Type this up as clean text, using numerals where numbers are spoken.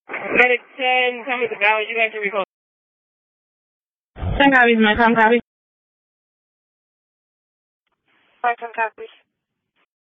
Medic 10, come with the valley, you guys are recording. 10 copies, my com copy. 5 copies.